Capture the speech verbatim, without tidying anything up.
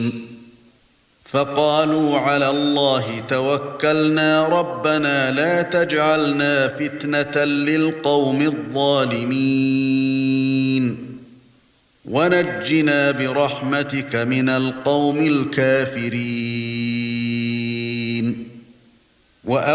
فقالوا على الله توكلنا ربنا لا تجعلنا فتنة للقوم الظالمين ونجنا برحمتك من القوم الكافرين